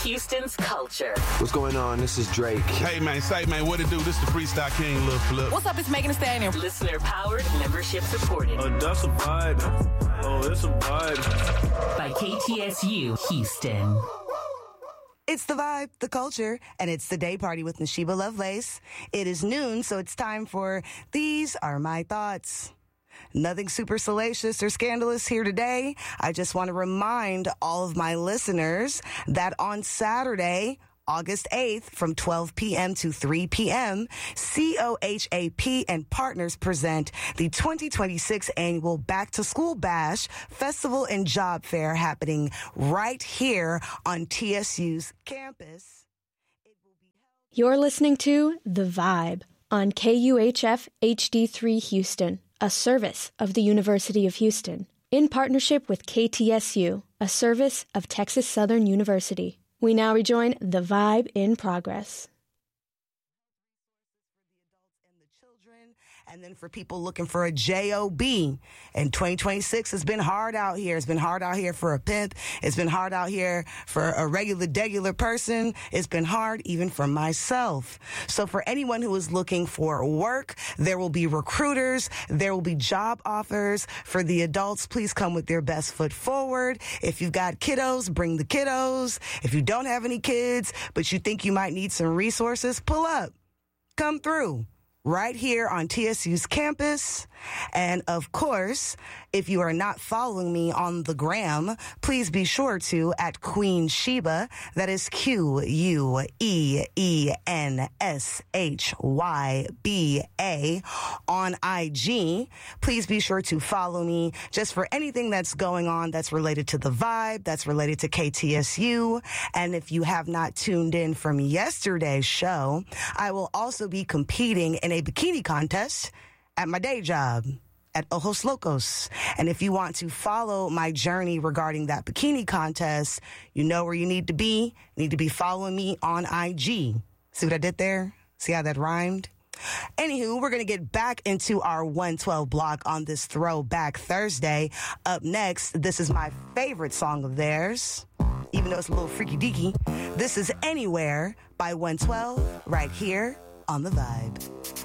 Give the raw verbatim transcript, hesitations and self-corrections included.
Houston's culture. What's going on? This is Drake. Hey, man, say, man, what it do? This the Freestyle King, Lil Flip. What's up? It's Megan Thee Stallion. Listener-powered, membership-supported. Oh, that's a vibe. Oh, it's a vibe. By K T S U, Houston. It's the vibe, the culture, and it's the day party with Nashiba Lovelace. It is noon, so it's time for These Are My Thoughts. Nothing super salacious or scandalous here today. I just want to remind all of my listeners that on Saturday, August eighth, from twelve p.m. to three p.m., C O H A P and partners present the twenty twenty-six annual Back to School Bash Festival and Job Fair happening right here on T S U's campus. You're listening to The Vibe on K U H F H D three Houston, a service of the University of Houston, in partnership with K T S U, a service of Texas Southern University. We now rejoin The Vibe in progress. And then for people looking for a job, and twenty twenty-six has been hard out here. It's been hard out here for a pimp. It's been hard out here for a regular, degular person. It's been hard even for myself. So for anyone who is looking for work, there will be recruiters. There will be job offers. For the adults, please come with your best foot forward. If you've got kiddos, bring the kiddos. If you don't have any kids, but you think you might need some resources, pull up. Come through. Right here on T S U's campus. And of course, if you are not following me on the gram, please be sure to at Queen Sheba. That is Q U E E N S H Y B A on I G. Please be sure to follow me just for anything that's going on that's related to the vibe, that's related to K T S U. And if you have not tuned in from yesterday's show, I will also be competing in a bikini contest at my day job at Ojos Locos. And if you want to follow my journey regarding that bikini contest, you know where you need to be. You need to be following me on I G. See what I did there? See how that rhymed? Anywho, we're going to get back into our one twelve block on this Throwback Thursday. Up next, this is my favorite song of theirs, even though it's a little freaky deaky. This is Anywhere by one twelve right here on The Vibe.